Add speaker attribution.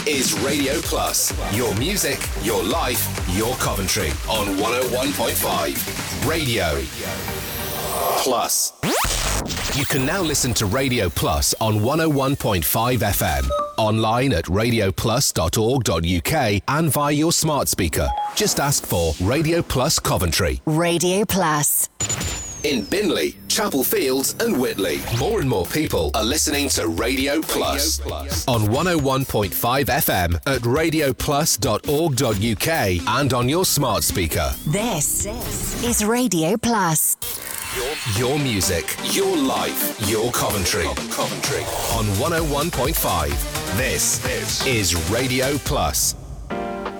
Speaker 1: is Radio Plus. Your music, your life, your Coventry on 101.5 Radio Plus. You can now listen to Radio Plus on 101.5 FM, online at radioplus.org.uk and via your smart speaker. Just ask for Radio Plus Coventry.
Speaker 2: Radio Plus.
Speaker 1: In Binley, Chapel Fields and Whitley, more and more people are listening to Radio Plus on 101.5 FM at radioplus.org.uk and on your smart speaker.
Speaker 2: This is Radio Plus.
Speaker 1: Your music, your life, your Coventry. On 101.5. This is Radio Plus.